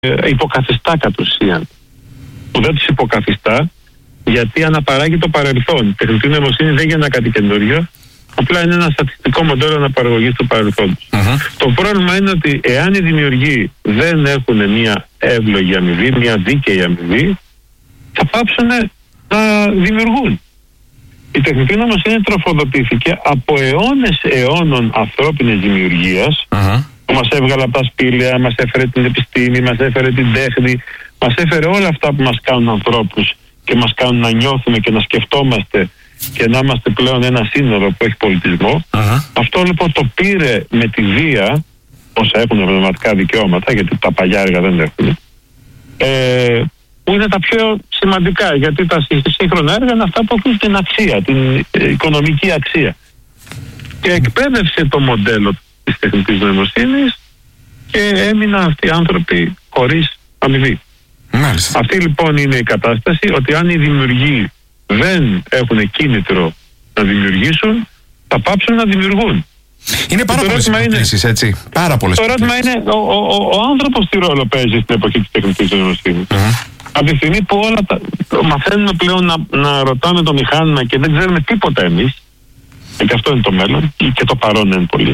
υποκαθιστά κατ' ουσίαν. Που δεν τους υποκαθιστά, γιατί αναπαράγει το παρελθόν. Η τεχνητή νοημοσύνη δεν γεννά κάτι καινούριο, απλά είναι ένα στατιστικό μοντέλο αναπαραγωγής του παρελθόντος. Το πρόβλημα είναι ότι εάν οι δημιουργοί δεν έχουν μια εύλογη αμοιβή, μια δίκαιη αμοιβή, θα πάψουν να δημιουργούν. Η τεχνητή νοημοσύνη τροφοδοτήθηκε από αιώνες αιώνων ανθρώπινης δημιουργίας, που μας έβγαλε από τα σπήλαια, μας έφερε την επιστήμη, μας έφερε την τέχνη, μας έφερε όλα αυτά που μας κάνουν ανθρώπους και μας κάνουν να νιώθουμε και να σκεφτόμαστε και να είμαστε πλέον ένα σύνορο που έχει πολιτισμό. Αυτό λοιπόν το πήρε με τη βία, όσα έχουν πνευματικά δικαιώματα, γιατί τα παλιά έργα δεν έχουν, που είναι τα πιο σημαντικά, γιατί τα σύγχρονα έργα είναι αυτά που έχουν την αξία, την οικονομική αξία. Και εκπαίδευσε το μοντέλο της τεχνητής νοημοσύνης και έμειναν αυτοί οι άνθρωποι χωρίς αμοιβή. Αυτή λοιπόν είναι η κατάσταση, ότι αν οι δημιουργοί δεν έχουν κίνητρο να δημιουργήσουν, θα πάψουν να δημιουργούν. Είναι πάρα πολλές υποθέσεις, έτσι. Πάρα πολλές. Το ερώτημα είναι, ο άνθρωπος τι ρόλο παίζει στην εποχή της τεχνητής νοημοσύνης. Από τη στιγμή που όλα μαθαίνουμε πλέον να ρωτάμε το μηχάνημα και δεν ξέρουμε τίποτα εμείς, και αυτό είναι το μέλλον και το παρόν είναι πολύ.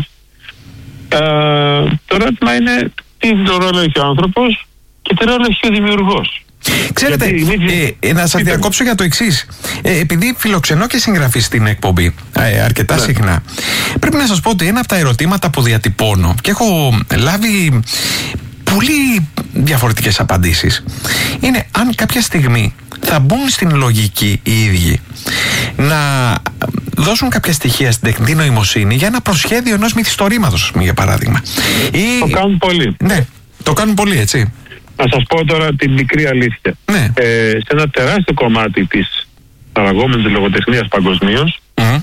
Το ερώτημα είναι τι ρόλο έχει ο άνθρωπος και τι ρόλο έχει ο δημιουργός. Ξέρετε, να σας διακόψω για το εξής. Επειδή φιλοξενώ και συγγραφείς στην εκπομπή αρκετά συχνά, πρέπει να σας πω ότι ένα από τα ερωτήματα που διατυπώνω και έχω λάβει πολύ διαφορετικές απαντήσεις είναι αν κάποια στιγμή θα μπουν στην λογική οι ίδιοι να δώσουν κάποια στοιχεία στην τεχνητή νοημοσύνη για ένα προσχέδιο ενός μυθιστορήματος, για παράδειγμα. Το κάνουν πολύ. Ναι, το κάνουν πολύ, έτσι. Να σας πω τώρα την μικρή αλήθεια. Σε ένα τεράστιο κομμάτι της παραγόμενης λογοτεχνίας παγκοσμίως,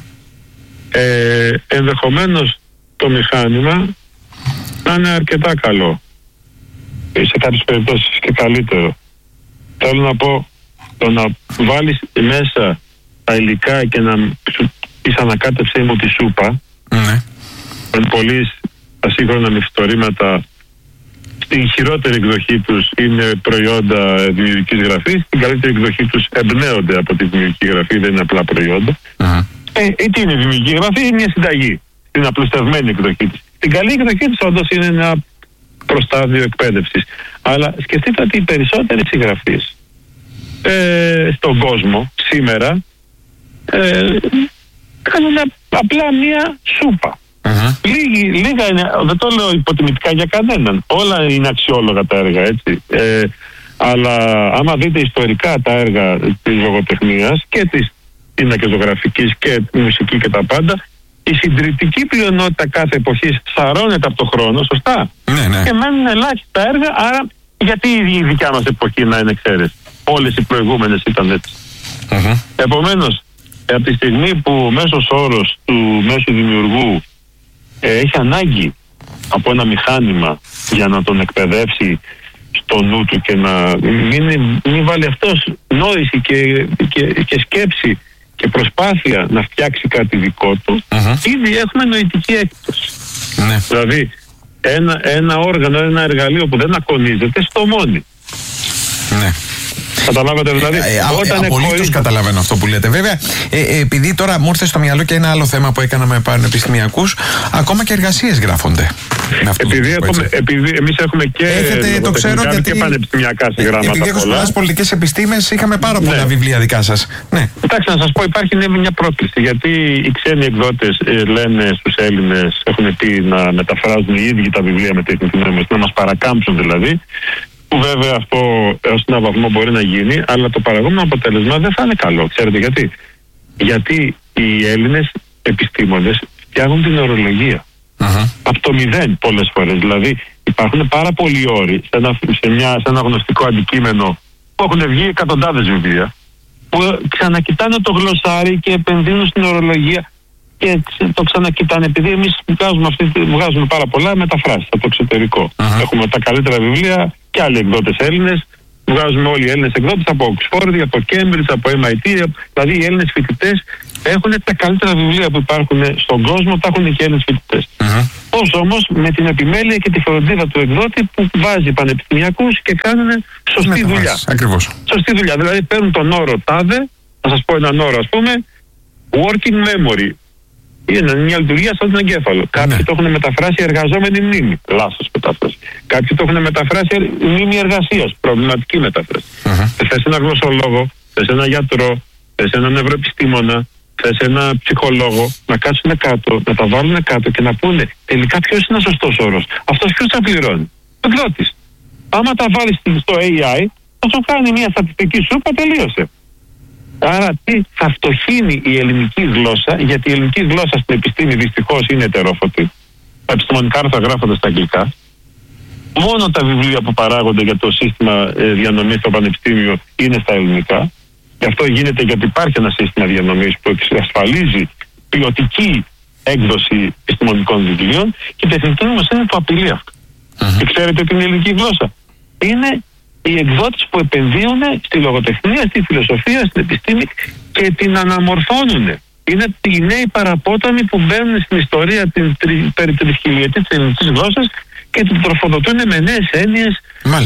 ενδεχομένως το μηχάνημα να είναι αρκετά καλό. Σε κάποιες περιπτώσεις και καλύτερο. Θέλω να πω, το να βάλεις μέσα τα υλικά και να σου πεις ανακάτεψέ μου τη σούπα, εν πολλοί τα σύγχρονα μυθιστορήματα στην χειρότερη εκδοχή τους είναι προϊόντα δημιουργικής γραφής, στην καλύτερη εκδοχή τους εμπνέονται από τη δημιουργική γραφή, δεν είναι απλά προϊόντα. Τι είναι η δημιουργική γραφή? Είναι μια συνταγή, την απλουστευμένη εκδοχή της. Στην καλή εκδοχή της όντως είναι ένα προστάδιο εκπαίδευσης. Αλλά σκεφτείτε ότι οι περισσότεροι συγγραφείς στον κόσμο σήμερα κάνουν απλά μια σούπα. Λίγα είναι, δεν το λέω υποτιμητικά για κανέναν. Όλα είναι αξιόλογα τα έργα, έτσι. Αλλά άμα δείτε ιστορικά τα έργα της λογοτεχνίας και της πινακεζογραφικής και τη μουσική και τα πάντα, η συντριπτική πλειονότητα κάθε εποχής σαρώνεται από το χρόνο, σωστά. Και μένουν ελάχιστα έργα, άρα γιατί η δικιά μας εποχή να είναι εξαίρεση? Όλες οι προηγούμενες ήταν έτσι. Επομένως, από τη στιγμή που ο μέσος όρος του μέσου δημιουργού έχει ανάγκη από ένα μηχάνημα για να τον εκπαιδεύσει στο νου του και να μην βάλει αυτός νόηση και σκέψη και προσπάθεια να φτιάξει κάτι δικό του, ήδη έχουμε νοητική έκπτωση. Δηλαδή ένα όργανο, ένα εργαλείο που δεν ακονίζεται στο μόνοι. Καταλάβατε δηλαδή? Απολύτως καταλαβαίνω αυτό που λέτε. Βέβαια, επειδή τώρα μου ήρθε στο μυαλό και ένα άλλο θέμα που έκανα με πανεπιστημιακούς, ακόμα και εργασίες γράφονται. Επειδή εμείς έχουμε και λογοτεχνικά και πανεπιστημιακά συγγράμματα. Επειδή έχω σπουδάσει πολιτικές επιστήμες, είχαμε πάρα πολλά βιβλία δικά σας. Εντάξει, να σας πω, υπάρχει μια πρόκληση. Γιατί οι ξένοι εκδότες λένε στους Έλληνες, έχουν πει να μεταφράζουν οι ίδιοι τα βιβλία με τεχνητή νοημοσύνη, να μας παρακάμψουν δηλαδή. Που βέβαια αυτό έως έναν βαθμό μπορεί να γίνει, αλλά το παραγόμενο αποτέλεσμα δεν θα είναι καλό. Ξέρετε γιατί? Γιατί οι Έλληνες επιστήμονες φτιάχνουν την ορολογία. Από το μηδέν πολλές φορές. Δηλαδή υπάρχουν πάρα πολλοί όροι σε ένα γνωστικό αντικείμενο που έχουν βγει εκατοντάδες βιβλία, που ξανακοιτάνε το γλωσσάρι και επενδύουν στην ορολογία και το ξανακοιτάνε. Επειδή εμείς βγάζουμε πάρα πολλά μεταφράσεις από το εξωτερικό. Έχουμε τα καλύτερα βιβλία και άλλοι εκδότες Έλληνες βγάζουμε όλοι οι Έλληνες εκδότες από Oxford, από Cambridge, από MIT. Δηλαδή οι Έλληνες φοιτητές έχουν τα καλύτερα βιβλία που υπάρχουν στον κόσμο, τα έχουν και οι Έλληνες φοιτητές. Πώς όμως με την επιμέλεια και τη φροντίδα του εκδότη που βάζει πανεπιστημιακούς και κάνουν σωστή δουλειά. Ακριβώς. Σωστή δουλειά. Δηλαδή παίρνουν τον όρο τάδε, θα σας πω έναν όρο, ας πούμε, working memory. Είναι μια λειτουργία στον εγκέφαλο. Κάποιοι το έχουν μεταφράσει εργαζόμενη μνήμη. Λάθος μετάφραση. Κάποιοι το έχουν μεταφράσει μνήμη εργασίας. Προβληματική μετάφραση. Θες ένα γλωσσολόγο, θες ένα γιατρό, θες ένα νευροεπιστήμονα, θες ένα ψυχολόγο, να κάτσουν κάτω, να τα βάλουν κάτω και να πούνε τελικά ποιος είναι ο σωστός όρος. Αυτός ποιος θα πληρώνει. Ο εκδότης. Άμα τα βάλεις στο AI, θα σου κάνει μια στατιστική σούπα, τελείωσε. Άρα θα φτωχύνει η ελληνική γλώσσα, γιατί η ελληνική γλώσσα στην επιστήμη δυστυχώς είναι ετερόφωτη. Τα επιστημονικά άρθρα γράφονται στα αγγλικά. Μόνο τα βιβλία που παράγονται για το σύστημα διανομής στο πανεπιστήμιο είναι στα ελληνικά. Και αυτό γίνεται γιατί υπάρχει ένα σύστημα διανομής που εξασφαλίζει ποιοτική έκδοση επιστημονικών βιβλίων και η τεχνητή νοημοσύνη το απειλεί αυτό. Και ξέρετε ότι είναι η ελληνική γλώσσα. Είναι οι εκδότες που επενδύουν στη λογοτεχνία, στη φιλοσοφία, στην επιστήμη και την αναμορφώνουν. Είναι οι νέοι παραπόταμοι που μπαίνουν στην ιστορία περί τρισχιλιετής της ελληνικής γλώσσας και την τροφοδοτούν με νέες έννοιες,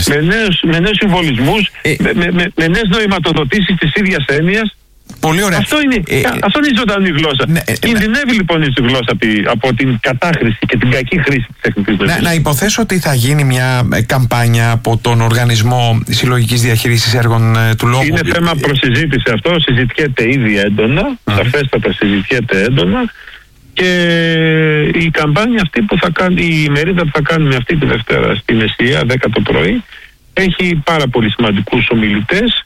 με νέους συμβολισμούς, με νέες νοηματοδοτήσεις της ίδιας έννοιας. Πολύ ωραία. Αυτό είναι η ζωντανή γλώσσα. Κινδυνεύει λοιπόν η γλώσσα από την κατάχρηση και την κακή χρήση της τεχνητής νοημοσύνης. Να υποθέσω ότι θα γίνει μια καμπάνια από τον Οργανισμό Συλλογικής Διαχείρισης Έργων του Λόγου. Είναι θέμα προσυζήτηση αυτό, συζητιέται ήδη έντονα, σαφέστατα συζητιέται έντονα. Και η καμπάνια αυτή που θα κάνει, η ημερίδα που θα κάνουμε αυτή τη Δευτέρα στην ΕΣΥΑ, 10 το πρωί, έχει πάρα πολύ σημαντικούς ομιλητές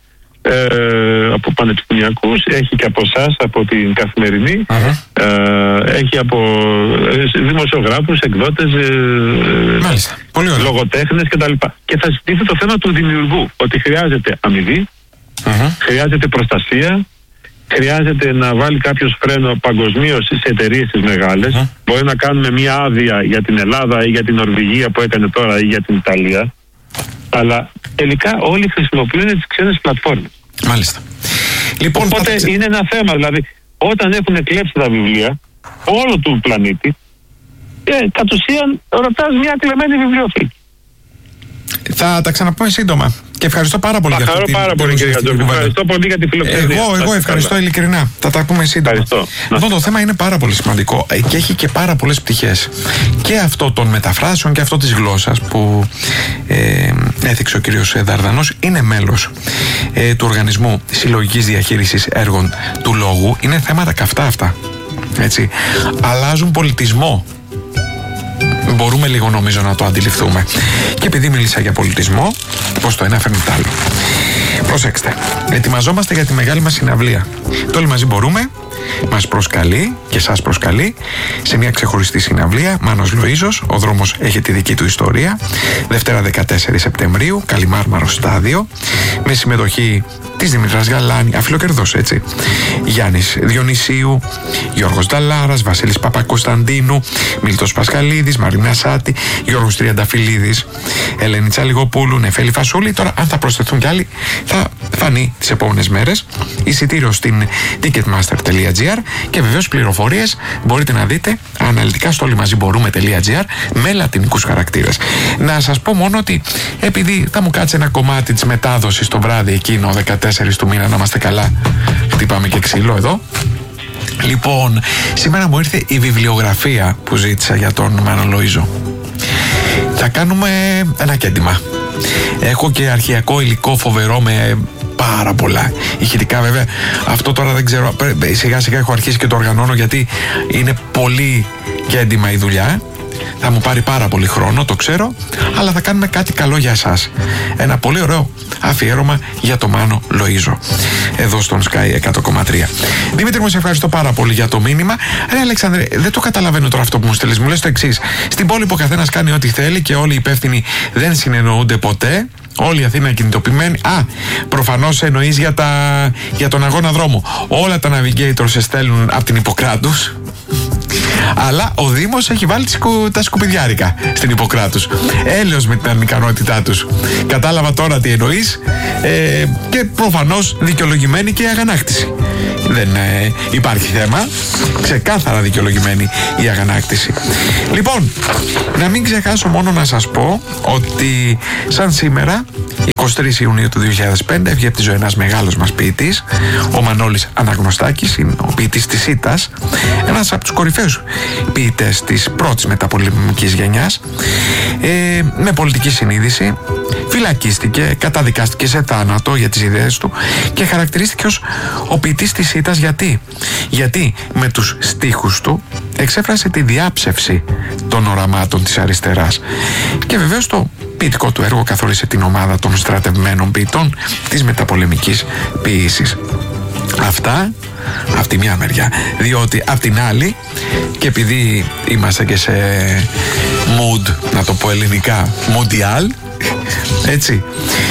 από πανεπιστημιακούς, έχει και από εσάς, από την Καθημερινή, έχει από δημοσιογράφους, εκδότες, λογοτέχνες κτλ. Και θα συζητήσει το θέμα του δημιουργού, ότι χρειάζεται αμοιβή, χρειάζεται προστασία, χρειάζεται να βάλει κάποιος φρένο παγκοσμίως στις εταιρείες τις μεγάλες. Μπορεί να κάνουμε μια άδεια για την Ελλάδα ή για την Νορβηγία που έκανε τώρα ή για την Ιταλία. Αλλά τελικά όλοι χρησιμοποιούν τις ξένες πλατφόρμες. Μάλιστα. Λοιπόν, οπότε είναι ένα θέμα. Δηλαδή, όταν έχουν κλέψει τα βιβλία όλο του πλανήτη, κατ' ουσίαν ρωτάς μια κλεμμένη βιβλιοθήκη. Θα τα ξαναπούμε σύντομα. Και ευχαριστώ πάρα πολύ για αυτή την Ευχαριστώ πολύ για την φιλοξενία. Εγώ ευχαριστώ ειλικρινά. Θα τα πούμε σύντομα. Αυτό το θέμα είναι πάρα πολύ σημαντικό και έχει και πάρα πολλές πτυχές. Και αυτό των μεταφράσεων και αυτό της γλώσσας που έθιξε ο κύριος Δαρδανός είναι μέλος του Οργανισμού Συλλογικής Διαχείρισης Έργων του Λόγου. Είναι θέματα καυτά αυτά. Έτσι. Αλλάζουν πολιτισμό. Μπορούμε λίγο νομίζω να το αντιληφθούμε. Και επειδή μίλησα για πολιτισμό, πως το ένα φέρνει το άλλο. Προσέξτε, ετοιμαζόμαστε για τη μεγάλη μας συναυλία. Το Όλοι Μαζί Μπορούμε μας προσκαλεί και σας προσκαλεί σε μια ξεχωριστή συναυλία. Μάνος Λοΐζος, ο δρόμος έχει τη δική του ιστορία. Δευτέρα 14 Σεπτεμβρίου, Καλιμάρμαρο στάδιο, με συμμετοχή της Δημητράς Γαλάνη, αφιλοκερδός έτσι, Γιάννης Διονυσίου, Γιώργος Νταλάρας, Βασίλης Παπακοσταντίνου, Μίλτος Πασχαλίδης, Μαρίνα Σάτη, Γιώργος Τριανταφυλλίδης, Ελένη Τσαλιγοπούλου, Νεφέλη Φασούλη. Τώρα αν θα προσθεθούν κι άλλοι θα φανεί τις επόμενες μέρες. Εισιτήριο στην ticketmaster.gr και βεβαίως πληροφορίες μπορείτε να δείτε αναλυτικά στο όλοιμαζιμπορούμε.gr με λατινικούς χαρακτήρες. Να σας πω μόνο ότι επειδή θα μου κάτσει ένα κομμάτι της μετάδοσης το βράδυ εκείνο 14 του μήνα, να είμαστε καλά, χτυπάμε και ξύλο εδώ. Λοιπόν, σήμερα μου ήρθε η βιβλιογραφία που ζήτησα για τον Μάνο Λοΐζο. Θα κάνουμε ένα κέντημα. Έχω και αρχαιακό υλικό φοβερό με πάρα πολλά ηχητικά, βέβαια. Αυτό τώρα δεν ξέρω, σιγά σιγά έχω αρχίσει και το οργανώνω γιατί είναι πολύ κέντημα η δουλειά. Θα μου πάρει πάρα πολύ χρόνο, το ξέρω, αλλά θα κάνουμε κάτι καλό για εσάς. Ένα πολύ ωραίο αφιέρωμα για το Μάνο Λοΐζο εδώ στον Sky 100,3. Δημήτρη μου, σε ευχαριστώ πάρα πολύ για το μήνυμα. Ρε Αλεξάνδρε, δεν το καταλαβαίνω τώρα αυτό που μου στέλνεις. Μου λες το εξής: στην πόλη που ο καθένας κάνει ό,τι θέλει και όλοι οι υπεύθυνοι δεν συνεννοούνται ποτέ. Όλη η Αθήνα κινητοποιημένη. Προφανώς εννοείς για τον αγώνα δρόμου. Όλα τα navigators σε στέλνουν από την Ιπποκράτους. Αλλά ο Δήμος έχει βάλει τα σκουπιδιάρικα στην Ιπποκράτους. Έλεος με την ανικανότητά τους. Κατάλαβα τώρα τι εννοείς, και προφανώς δικαιολογημένη και η αγανάκτηση. Δεν υπάρχει θέμα. Ξεκάθαρα δικαιολογημένη η αγανάκτηση. Λοιπόν, να μην ξεχάσω μόνο να σας πω ότι σαν σήμερα 23 Ιουνίου του 2005 έβγε από τη ζωή ένας μεγάλος μας ποιητής, ο Μανώλης Αναγνωστάκης, είναι ο ποιητής της ΣΥΤΑΣ, ένας από τους κορυφαίους ποιητές της πρώτης μεταπολεμικής γενιάς, με πολιτική συνείδηση. Φυλακίστηκε, καταδικάστηκε σε θάνατο για τις ιδέες του και χαρακτηρίστηκε ως ο ποιητής της ΣΥΤΑΣ. Γιατί με τους στίχους του εξέφρασε τη διάψευση των οραμάτων της αριστεράς και βεβαίως το ποιητικό του έργο καθόρισε την ομάδα των στρατευμένων ποιητών της μεταπολεμικής ποίησης. Αυτά από τη μια μεριά, διότι από την άλλη, και επειδή είμαστε και σε mood, να το πω ελληνικά, Μουντιάλ, έτσι,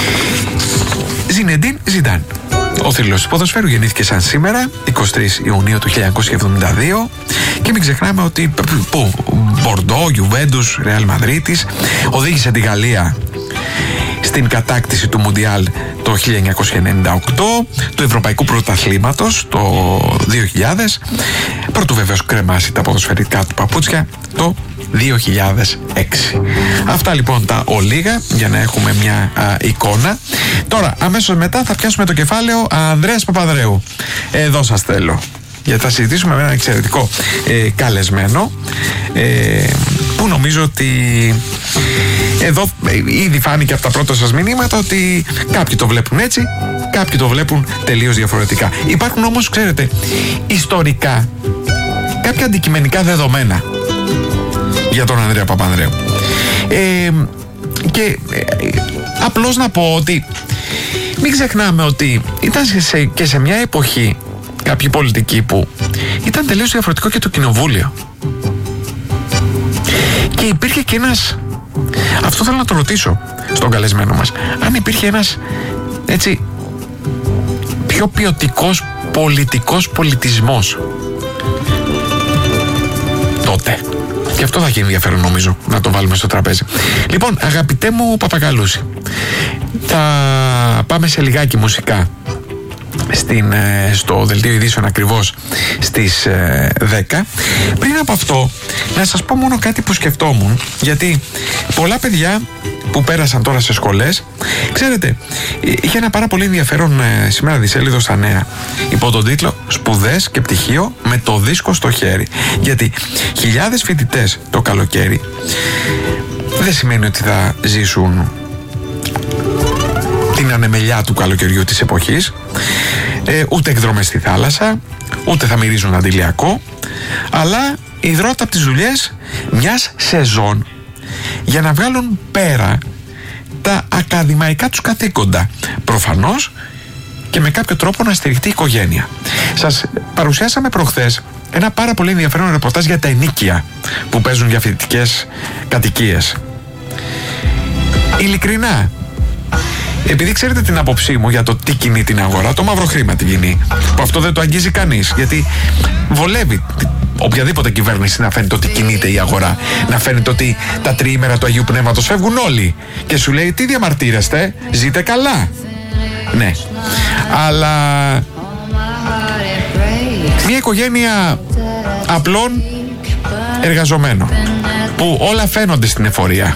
Ζινεντίν Ζιντάν, ο θρύλος του ποδοσφαίρου, γεννήθηκε σαν σήμερα 23 Ιουνίου του 1972 και μην ξεχνάμε ότι Μπορντό, Γιουβέντους, Ρεάλ Μαδρίτης, οδήγησε τη Γαλλία στην κατάκτηση του Μουντιάλ το 1998, του Ευρωπαϊκού Πρωταθλήματος το 2000, πρωτού βεβαίως κρεμάσει τα ποδοσφαιρικά του παπούτσια το 2006. Αυτά λοιπόν τα ολίγα για να έχουμε μια εικόνα. Τώρα αμέσως μετά θα πιάσουμε το κεφάλαιο Ανδρέας Παπανδρέου. Εδώ σας θέλω, γιατί θα συζητήσουμε με έναν εξαιρετικό καλεσμένο, που νομίζω ότι εδώ ήδη φάνηκε από τα πρώτα σας μηνύματα ότι κάποιοι το βλέπουν έτσι, κάποιοι το βλέπουν τελείως διαφορετικά. Υπάρχουν όμως, ξέρετε, ιστορικά κάποια αντικειμενικά δεδομένα για τον Ανδρέα Παπανδρέου, και απλώς να πω ότι μην ξεχνάμε ότι ήταν και σε μια εποχή κάποιοι πολιτικοί που ήταν τελείως διαφορετικό και το κοινοβούλιο, και υπήρχε και ένας, αυτό θέλω να το ρωτήσω στον καλεσμένο μας, αν υπήρχε ένας έτσι πιο ποιοτικός πολιτικός πολιτισμός τότε. Και αυτό θα έχει ενδιαφέρον νομίζω να το βάλουμε στο τραπέζι. Λοιπόν, αγαπητέ μου Παπακαλούση, θα πάμε σε λιγάκι μουσικά στο δελτίο ειδήσεων ακριβώς στις 10. Πριν από αυτό να σας πω μόνο κάτι που σκεφτόμουν, γιατί πολλά παιδιά που πέρασαν τώρα σε σχολές, ξέρετε, είχε ένα πάρα πολύ ενδιαφέρον σήμερα δισέλιδο στα νέα υπό τον τίτλο «Σπουδές και πτυχίο με το δίσκο στο χέρι». Γιατί χιλιάδες φοιτητές το καλοκαίρι δεν σημαίνει ότι θα ζήσουν την ανεμελιά του καλοκαιριού της εποχής, ούτε εκδρομές στη θάλασσα, ούτε θα μυρίζουν αντιλιακό, αλλά ιδρώτα από τις δουλειές μιας σεζόν για να βγάλουν πέρα τα ακαδημαϊκά τους καθήκοντα, προφανώς και με κάποιο τρόπο να στηριχτεί η οικογένεια. Σας παρουσιάσαμε προχθές ένα πάρα πολύ ενδιαφέρον ρεπορτάζ για τα ενοίκια που παίζουν για φοιτητικές κατοικίες. Ειλικρινά, επειδή ξέρετε την άποψή μου για το τι κινεί την αγορά, το μαύρο χρήμα την κινεί, που αυτό δεν το αγγίζει κανείς, γιατί βολεύει οποιαδήποτε κυβέρνηση να φαίνεται ότι κινείται η αγορά, να φαίνεται ότι τα τριήμερα του Αγίου Πνεύματος φεύγουν όλοι και σου λέει τι διαμαρτύρεστε, ζείτε καλά. Ναι, αλλά μια οικογένεια απλών εργαζομένων που όλα φαίνονται στην εφορία.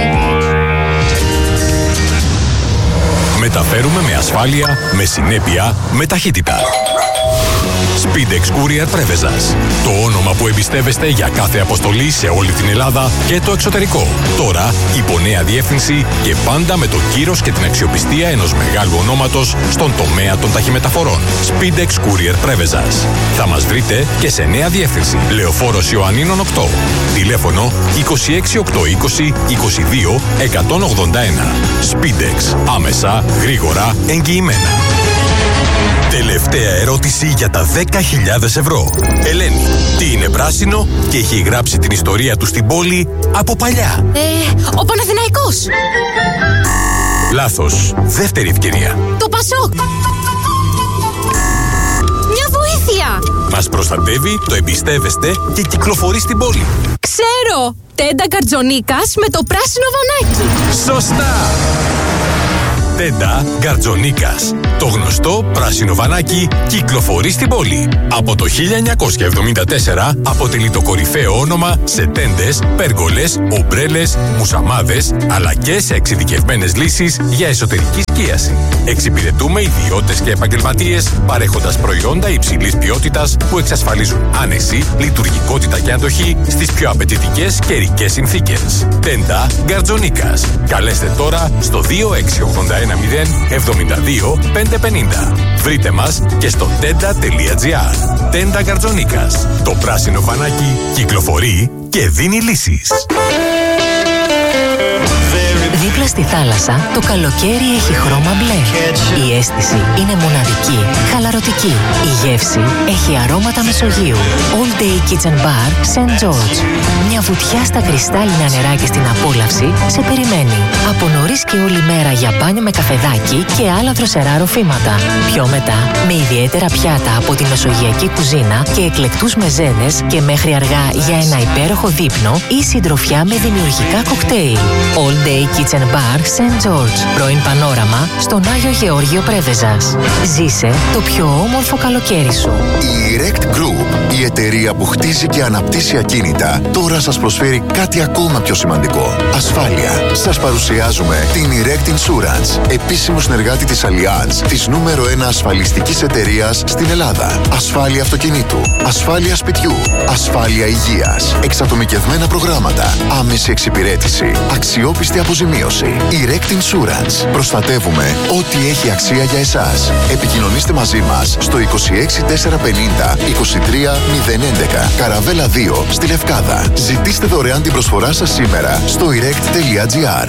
Μεταφέρουμε με ασφάλεια, με συνέπεια, με ταχύτητα. Speedex Courier Prevezas. Το όνομα που εμπιστεύεστε για κάθε αποστολή σε όλη την Ελλάδα και το εξωτερικό. Τώρα υπό νέα διεύθυνση και πάντα με το κύρος και την αξιοπιστία ενός μεγάλου ονόματος στον τομέα των ταχυμεταφορών. Speedex Courier Prevezas. Θα μας βρείτε και σε νέα διεύθυνση. Λεωφόρος Ιωαννίνων 8. Τηλέφωνο 26820 22 181. Speedex. Άμεσα, γρήγορα, εγγυημένα. Τελευταία ερώτηση για τα 10.000 ευρώ. Ελένη, τι είναι πράσινο και έχει γράψει την ιστορία του στην πόλη από παλιά? Ο Παναθηναϊκός. Λάθος. Δεύτερη ευκαιρία. Το Πασόκ. Μια βοήθεια. Μας προστατεύει, το εμπιστεύεστε και κυκλοφορεί στην πόλη. Ξέρω! Τέντα Γκαρτζονίκας με το πράσινο βανάκι. Σωστά! Τέντα Γκαρτζονίκας. Το γνωστό πράσινο βανάκι κυκλοφορεί στην πόλη. Από το 1974 αποτελεί το κορυφαίο όνομα σε τέντες, πέργολες, ομπρέλες, μουσαμάδες, αλλά και σε εξειδικευμένες λύσεις για εσωτερική σκίαση. Εξυπηρετούμε ιδιώτες και επαγγελματίες, παρέχοντας προϊόντα υψηλής ποιότητας που εξασφαλίζουν άνεση, λειτουργικότητα και αντοχή στις πιο απαιτητικές καιρικές συνθήκες. Τέντα Γκαρτζονίκας. Καλέστε τώρα στο 2681 072 550. Βρείτε μας και στο tenda.gr. Τέντα Γκαρτζονίκας. Το πράσινο φανάκι κυκλοφορεί και δίνει λύσεις. Δίπλα στη θάλασσα, το καλοκαίρι έχει χρώμα μπλε. Η αίσθηση είναι μοναδική, χαλαρωτική. Η γεύση έχει αρώματα Μεσογείου. All Day Kitchen Bar St. George. Μια βουτιά στα κρυστάλλινα νερά και στην απόλαυση σε περιμένει. Από νωρίς και όλη μέρα για μπάνιο με καφεδάκι και άλλα δροσερά ροφήματα. Πιο μετά, με ιδιαίτερα πιάτα από τη μεσογειακή κουζίνα και εκλεκτούς μεζέδες και μέχρι αργά για ένα υπέροχο δείπνο ή συντροφιά με δημιουργικά κοκτέιλ. All Day Kitchen Bar St. George. Πρώην Πανόραμα στον Άγιο Γεώργιο Πρέβεζας. Ζήσε το πιο όμορφο καλοκαίρι σου. Η Erect Group, η εταιρεία που χτίζει και αναπτύσσει ακίνητα, τώρα σας προσφέρει κάτι ακόμα πιο σημαντικό. Ασφάλεια. Σας παρουσιάζουμε την Erect Insurance, επίσημο συνεργάτη της Allianz, της νούμερο 1 ασφαλιστικής εταιρείας στην Ελλάδα. Ασφάλεια αυτοκινήτου, ασφάλεια σπιτιού, ασφάλεια υγείας, εξατομικευμένα προγράμματα, άμεση εξυπηρέτηση, αξιόπιστη αποζημίωση. Erect Insurance. Προστατεύουμε ό,τι έχει αξία για εσάς. Επικοινωνήστε μαζί μας στο 26 450 23 011 Καραβέλα 2 στη Λευκάδα. Ζητήστε δωρεάν την προσφορά σας σήμερα στο erect.gr.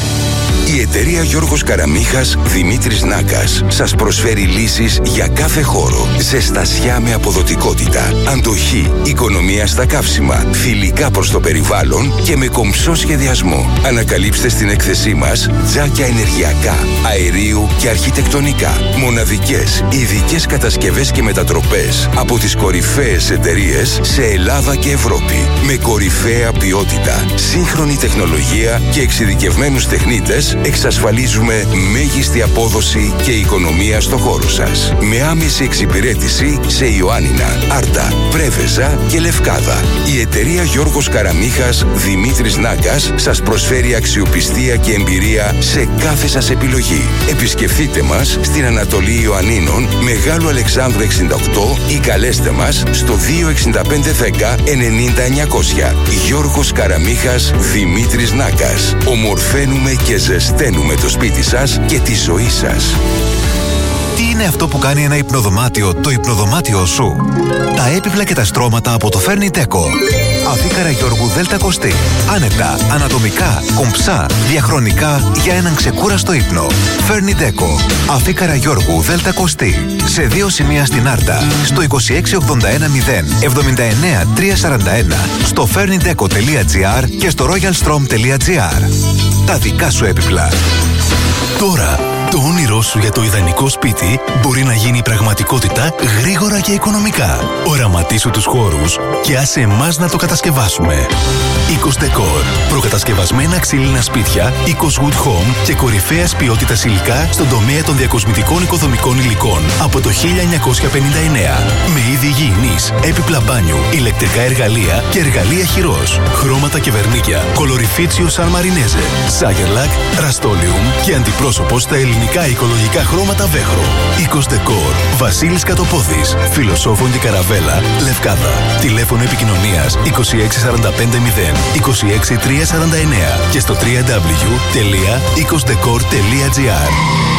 Η εταιρεία Γιώργος Καραμίχας Δημήτρης Νάκας σας προσφέρει λύσεις για κάθε χώρο. Ζεστασιά με αποδοτικότητα, αντοχή, οικονομία στα καύσιμα, φιλικά προς το περιβάλλον και με κομψό σχεδιασμό. Ανακαλύψτε στην έκθεσή μας τζάκια ενεργειακά, αερίου και αρχιτεκτονικά. Μοναδικές, ειδικές κατασκευές και μετατροπές από τις κορυφαίες εταιρείες σε Ελλάδα και Ευρώπη. Με κορυφαία ποιότητα, σύγχρονη τεχνολογία και εξειδικευμένους τεχνίτες εξασφαλίζουμε μέγιστη απόδοση και οικονομία στο χώρο σας. Με άμεση εξυπηρέτηση σε Ιωάννινα, Άρτα, Πρέβεζα και Λευκάδα. Η εταιρεία Γιώργος Καραμίχας Δημήτρης Νάκας σας προσφέρει αξιοπιστία και εμπειρία σε κάθε σας επιλογή. Επισκεφτείτε μας στην Ανατολή Ιωαννίνων, Μεγάλου Αλεξάνδρου 68 ή καλέστε μας στο 26510 90900. Γιώργος Καραμίχας Δημήτρης Νάκας. Ομορφαίνουμε και ζεσταίνουμε το σπίτι σας και τη ζωή σας. Τι είναι αυτό που κάνει ένα υπνοδωμάτιο το υπνοδωμάτιο σου? Τα έπιπλα και τα στρώματα από το Ferni-Deco. Αφίκαρα Γιώργου Δέλτα Κωστή. Άνετα, ανατομικά, κομψά, διαχρονικά για έναν ξεκούραστο ύπνο. Ferni-Deco. Αφίκαρα Γιώργου Δέλτα Κωστή. Σε 2 σημεία στην Άρτα. Στο 26810 79 341. Στο fernideco.gr και στο royalstrom.gr. Τα δικά σου έπιπλα. Τώρα, το όνειρό σου για το ιδανικό σπίτι μπορεί να γίνει πραγματικότητα γρήγορα και οικονομικά. Οραματίσου τους χώρους και άσε εμάς να το κατασκευάσουμε. Oikos Decor. Προκατασκευασμένα ξύλινα σπίτια, Oikos Wood Home και κορυφαίας ποιότητας υλικά στον τομέα των διακοσμητικών οικοδομικών υλικών από το 1959. Με είδη υγιεινής, έπιπλα μπάνιου, ηλεκτρικά εργαλεία και εργαλεία χειρός. Χρώματα και βερνίκια, κολοριφίτσιο Σαν Μαρινέζε, Σάγερλακ, Ραστόλιουμ και αντιπρόσωπο στα ελληνικά οικολογικά χρώματα Βέχρο. Oikos Decor. Βασίλης Κατοπόδης. Φιλοσόφων και Καραβέλα, Λευκάδα. Τηλέφωνο επικοινωνίας 26450 26349 και στο www.oikosdecor.gr.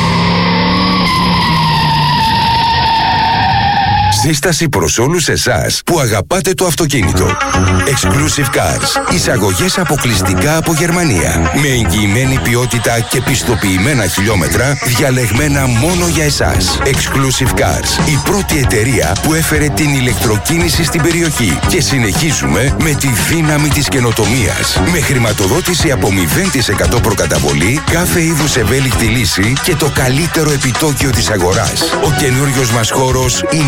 Σύσταση προς όλους εσάς που αγαπάτε το αυτοκίνητο. Exclusive Cars. Εισαγωγές αποκλειστικά από Γερμανία. Με εγγυημένη ποιότητα και πιστοποιημένα χιλιόμετρα διαλεγμένα μόνο για εσάς. Exclusive Cars. Η πρώτη εταιρεία που έφερε την ηλεκτροκίνηση στην περιοχή. Και συνεχίζουμε με τη δύναμη της καινοτομίας. Με χρηματοδότηση από 0% προκαταβολή, κάθε είδους ευέλικτη λύση και το καλύτερο επιτόκιο της αγοράς. Ο καινούριος μας χώρος είναι έτοιμος.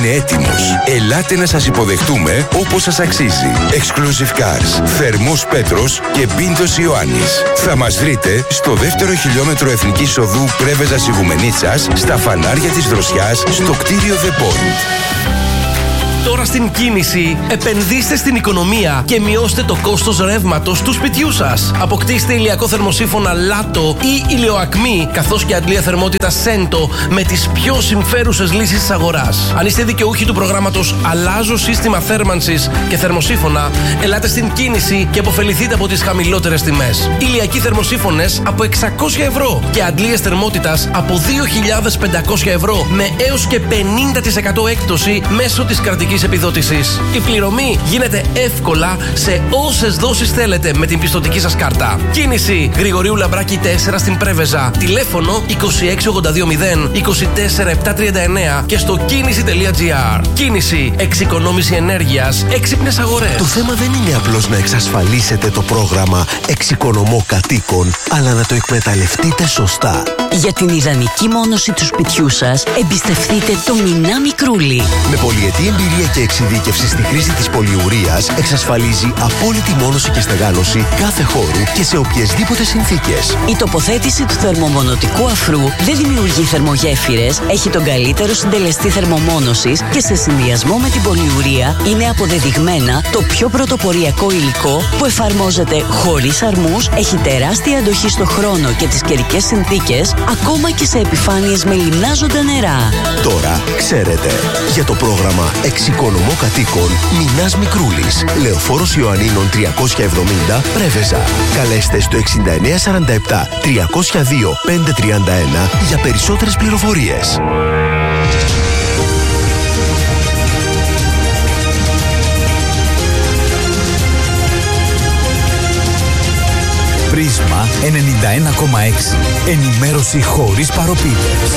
πέτρος. Ελάτε να σας υποδεχτούμε όπως σας αξίζει. Exclusive Cars, Θερμός Πέτρος και Μπίντος Ιωάννης. Θα μας βρείτε στο 2ο χιλιόμετρο Εθνικής Οδού Πρέβεζας Ιγουμενίτσας, στα φανάρια της Δροσιάς, στο κτίριο The Point. Τώρα στην Κίνηση, επενδύστε στην οικονομία και μειώστε το κόστος ρεύματος του σπιτιού σας. Αποκτήστε ηλιακό θερμοσύφωνα Λάτο ή ηλιοακμή, καθώς και αντλία θερμότητα Σέντο με τις πιο συμφέρουσες λύσεις της αγοράς. Αν είστε δικαιούχοι του προγράμματος Αλλάζω σύστημα θέρμανσης και θερμοσύφωνα, ελάτε στην Κίνηση και αποφεληθείτε από τις χαμηλότερες τιμές. Ηλιακοί θερμοσύφωνες από 600 ευρώ και αντλίες θερμότητας από 2.500 ευρώ με έως και 50% έκπτωση μέσω της κρατικής επιδότησης. Η πληρωμή γίνεται εύκολα σε όσες δόσεις θέλετε με την πιστωτική σας κάρτα. Κίνηση Γρηγορίου Λαμπράκη 4 στην Πρέβεζα. Τηλέφωνο 26820 24739 και στο κίνηση.gr. Κίνηση. Εξοικονόμηση ενέργειας. Έξυπνες αγορές. Το θέμα δεν είναι απλώς να εξασφαλίσετε το πρόγραμμα Εξοικονομώ Κατοίκων, αλλά να το εκμεταλλευτείτε σωστά. Για την ιδανική μόνωση του σπιτιού σας, εμπιστευτείτε το Μινά Μικρούλι. Με πολυετή εμπειρία και εξειδίκευση στη χρήση της πολυουρίας, εξασφαλίζει απόλυτη μόνωση και στεγάνωση κάθε χώρου και σε οποιασδήποτε συνθήκες. Η τοποθέτηση του θερμομονωτικού αφρού δεν δημιουργεί θερμογέφυρες, έχει τον καλύτερο συντελεστή θερμομόνωσης και σε συνδυασμό με την πολυουρία είναι αποδεδειγμένα το πιο πρωτοποριακό υλικό που εφαρμόζεται χωρίς αρμούς, έχει τεράστια αντοχή στο χρόνο και τις καιρικές συνθήκες, ακόμα και σε επιφάνειες με λιμνάζοντα νερά. Τώρα ξέρετε για το πρόγραμμα Εξοικονομώ Κατοίκων Μινάς Μικρούλης. Λεωφόρος Ιωαννίνων 370 Πρέβεζα. Καλέστε στο 6947 302 531 για περισσότερες πληροφορίες. Πρίσμα 91,6. Ενημέρωση χωρίς παροπίδες.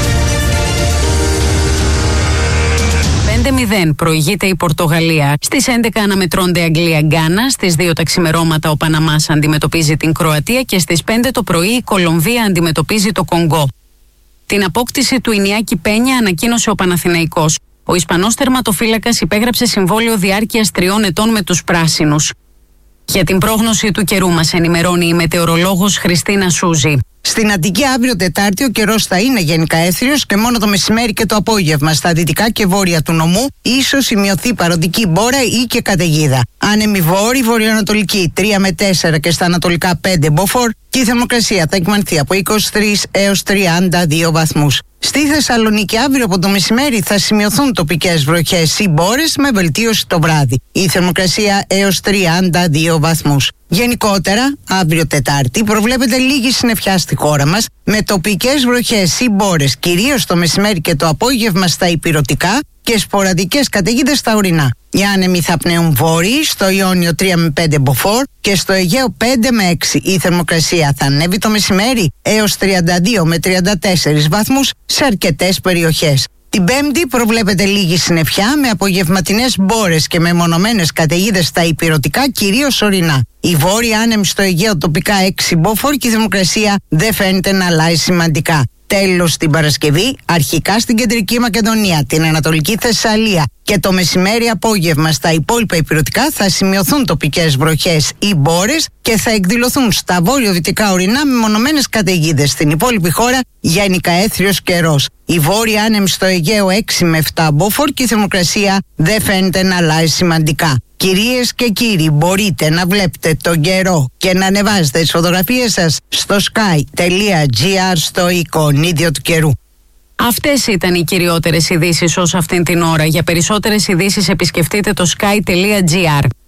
5-0 προηγείται η Πορτογαλία. Στις 11 αναμετρώνται Αγγλία-Γκάνα. Στις 2 τα ξημερώματα ο Παναμάς αντιμετωπίζει την Κροατία και στις 5 το πρωί η Κολομβία αντιμετωπίζει το Κονγκό. Την απόκτηση του Ινιάκη Πένια ανακοίνωσε ο Παναθηναϊκός. Ο Ισπανός τερματοφύλακας υπέγραψε συμβόλαιο διάρκειας 3 ετών με τους πράσινους. Για την πρόγνωση του καιρού μας ενημερώνει η μετεωρολόγος Χριστίνα Σούζη. Στην Αττική αύριο Τετάρτη ο καιρός θα είναι γενικά έθριος και μόνο το μεσημέρι και το απόγευμα στα δυτικά και βόρεια του νομού ίσως σημειωθεί παροδική μπόρα ή και καταιγίδα. Άνεμη βόρη, βορειοανατολική 3 με 4 και στα ανατολικά 5 μποφόρ και η θερμοκρασία θα εκμανθεί από 23 έως 32 βαθμούς. Στη Θεσσαλονίκη αύριο από το μεσημέρι θα σημειωθούν τοπικές βροχές ή μπόρες με βελτίωση το βράδυ. Η θερμοκρασία έως 32 βαθμούς. Γενικότερα, αύριο Τετάρτη προβλέπεται λίγη συννεφιά στη χώρα μας με τοπικές βροχές ή μπόρες κυρίως το μεσημέρι και το απόγευμα στα ηπειρωτικά και σποραδικές καταιγίδες στα ορεινά. Οι άνεμοι θα πνέουν βόρειοι, στο Ιόνιο 3 με 5 μποφόρ και στο Αιγαίο 5 με 6. Η θερμοκρασία θα ανέβει το μεσημέρι έως 32 με 34 βαθμούς σε αρκετές περιοχές. Την Πέμπτη προβλέπεται λίγη συννεφιά με απογευματινές μπόρες και μεμονωμένες καταιγίδες στα ηπειρωτικά κυρίως ορεινά. Η βόρεια άνεμη στο Αιγαίο τοπικά 6 μποφόρ και η θερμοκρασία δεν φαίνεται να αλλάζει σημαντικά. Τέλος την Παρασκευή, αρχικά στην Κεντρική Μακεδονία, την Ανατολική Θεσσαλία και το μεσημέρι απόγευμα στα υπόλοιπα ηπειρωτικά θα σημειωθούν τοπικές βροχές ή μπόρες και θα εκδηλωθούν στα βόρειο-δυτικά ορεινά μεμονωμένες καταιγίδες. Στην υπόλοιπη χώρα γενικά έθριος καιρός. Η βόρεια άνεμη στο Αιγαίο 6 με 7 μποφόρ και η θερμοκρασία δεν φαίνεται να αλλάζει σημαντικά. Κυρίες και κύριοι, μπορείτε να βλέπετε τον καιρό και να ανεβάζετε τις φωτογραφίες σας στο sky.gr στο εικονίδιο του καιρού. Αυτές ήταν οι κυριότερες ειδήσεις ως αυτήν την ώρα. Για περισσότερες ειδήσεις επισκεφτείτε το sky.gr.